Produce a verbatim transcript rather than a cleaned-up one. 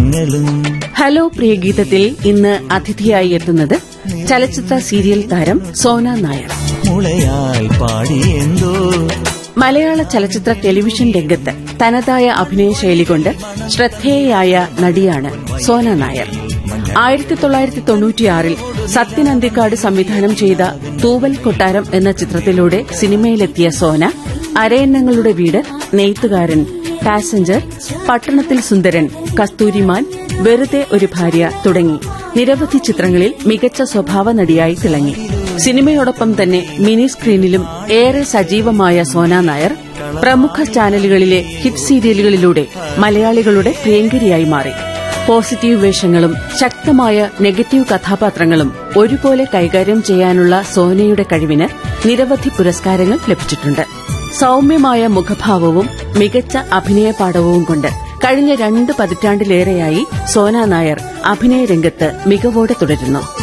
സ്വപ്നങ്ങളും. ഹലോ പ്രിയഗീതത്തിൽ ഇന്ന് അതിഥിയായി എത്തുന്നത് ചലച്ചിത്ര സീരിയൽ താരം സോന നായർ. മുളയായി പാടിയെന്തോ. മലയാള ചലച്ചിത്ര ടെലിവിഷൻ രംഗത്ത് തനതായ അഭിനയ ശൈലി കൊണ്ട് ശ്രദ്ധേയയായ നടിയാണ് സോന നായർ. ആയിരത്തി തൊള്ളായിരത്തി തൊണ്ണൂറ്റിയാറിൽ സത്യൻ അന്തിക്കാട് സംവിധാനം ചെയ്ത തൂവൽ കൊട്ടാരം എന്ന ചിത്രത്തിലൂടെ സിനിമയിലെത്തിയ സോന അരയന്നങ്ങളുടെ വീട്, നെയ്ത്തുകാരൻ, പാസഞ്ചർ, പട്ടണത്തിൽ സുന്ദരൻ, കസ്തൂരിമാൻ, വെറുതെ ഒരു ഭാര്യ തുടങ്ങി നിരവധി ചിത്രങ്ങളിൽ മികച്ച സ്വഭാവ നടിയായി തിളങ്ങി. സിനിമയോടൊപ്പം തന്നെ മിനി സ്ക്രീനിലും ഏറെ സജീവമായ സോന നായർ പ്രമുഖ ചാനലുകളിലെ ഹിറ്റ് സീരിയലുകളിലൂടെ മലയാളികളുടെ പ്രിയങ്കരിയായി മാറി. പോസിറ്റീവ് വേഷങ്ങളും ശക്തമായ നെഗറ്റീവ് കഥാപാത്രങ്ങളും ഒരുപോലെ കൈകാര്യം ചെയ്യാനുള്ള സോനയുടെ കഴിവിന് നിരവധി പുരസ്കാരങ്ങൾ ലഭിച്ചിട്ടുണ്ട്. സൌമ്യമായ മുഖഭാവവും മികച്ച അഭിനയപാടവവും കൊണ്ട് കഴിഞ്ഞ രണ്ട് പതിറ്റാണ്ടിലേറെയായി സോന നായർ അഭിനയരംഗത്ത് മികവോടെ തുടരുന്നു.